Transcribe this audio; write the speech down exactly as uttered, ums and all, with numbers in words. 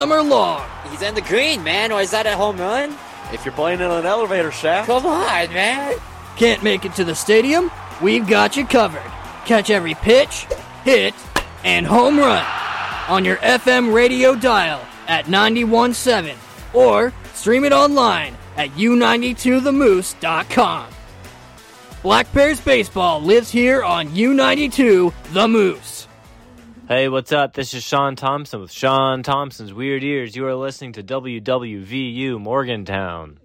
summer long. He's in the green, man, or is that a home run? If you're playing in an elevator shaft. Come on, man. Can't make it to the stadium? We've got you covered. Catch every pitch, hit, and home run on your F M radio dial at ninety-one point seven or stream it online at u ninety-two the moose dot com. Black Bears baseball lives here on U ninety-two The Moose. Hey, what's up? This is Sean Thompson with Sean Thompson's Weird Ears. You are listening to W W V U Morgantown.